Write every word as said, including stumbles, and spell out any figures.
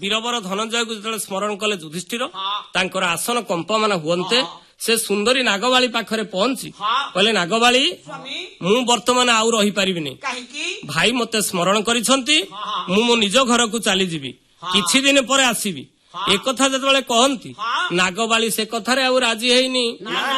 ବୀରବର ଧନଞ୍ଜୟକୁ ଯେତେବେଳେ ସ୍ମରଣ କଲେ ଯୁଧିଷ୍ଠିର ତାଙ୍କର ଆସନ କମ୍ପମାନ ହୁଅନ୍ତେ ସେ ସୁନ୍ଦରୀ ନାଗବାଳୀ ପାଖରେ ପହଞ୍ଚି କହିଲେ ନାଗବାଳୀ ମୁଁ ବର୍ତ୍ତମାନ ଆଉ ରହିପାରିବିନି ଭାଇ ମତେ ସ୍ମରଣ କରିଛନ୍ତି ମୁଁ ମୋ ନିଜ ଘରକୁ ଚାଲିଯିବି କିଛି ଦିନ ପରେ ଆସିବି ଏକଥା ଯେତେବେଳେ କହନ୍ତି ନାଗବାଳୀ ସେ କଥାରେ ଆଉ ରାଜି ହେଇନି।